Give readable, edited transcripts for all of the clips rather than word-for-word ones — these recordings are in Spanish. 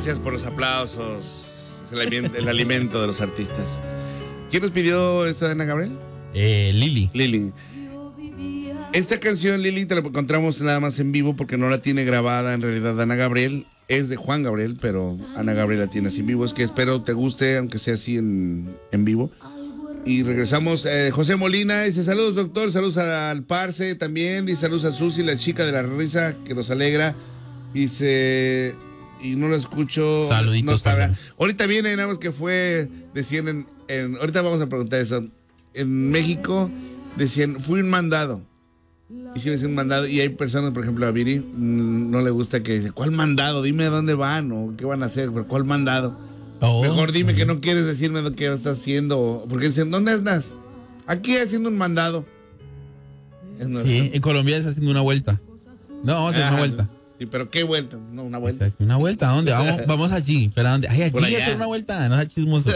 Gracias por los aplausos. Es el alimento de los artistas. ¿Quién nos pidió esta de Ana Gabriel? Lili. Lili. Esta canción, Lili, te la encontramos nada más en vivo porque no la tiene grabada en realidad Ana Gabriel. Es de Juan Gabriel, pero Ana Gabriel la tiene así en vivo. Es que espero te guste, aunque sea así en vivo. Y regresamos. José Molina dice: saludos, doctor. Saludos al Parce también. Dice: saludos a Susi, la chica de la risa que nos alegra. Dice: y no lo escucho. Saluditos. No, ahorita viene, nada más que fue. Decían ahorita vamos a preguntar eso. En México decían: fui un mandado. Hicieron un mandado y hay personas, por ejemplo a Viri, no le gusta que dice: ¿cuál mandado? Dime a dónde van o qué van a hacer, pero ¿cuál mandado? Mejor dime que no quieres decirme lo que estás haciendo, porque dicen: ¿dónde estás? Aquí haciendo un mandado. Sí, en Colombia está haciendo una vuelta. No, vamos a hacer una vuelta. Sí, pero ¿qué vuelta? No, una vuelta. Exacto. ¿Una vuelta? ¿A dónde? Vamos allí. ¿Pero a dónde? Ay, allí hacer una vuelta. No seas chismoso.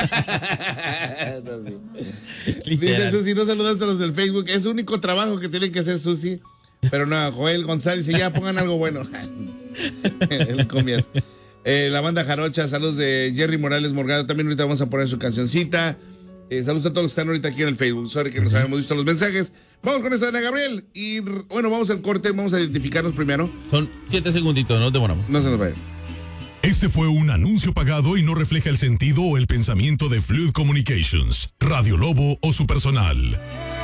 Dice Susi: no saludaste a los del Facebook. Es el único trabajo que tienen que hacer, Susi. Pero no, Joel González dice: ya pongan algo bueno. El comienzo. La banda Jarocha, saludos de Jerry Morales Morgado. También ahorita vamos a poner su cancioncita. Saludos a todos los que están ahorita aquí en el Facebook. Sorry que nos habíamos visto los mensajes. Vamos con esta de Ana Gabriel. Y bueno, vamos al corte. Vamos a identificarnos primero. Son 7 segunditos, no demoramos. No se nos vaya. Este fue un anuncio pagado y no refleja el sentido o el pensamiento de Fluid Communications, Radio Lobo o su personal.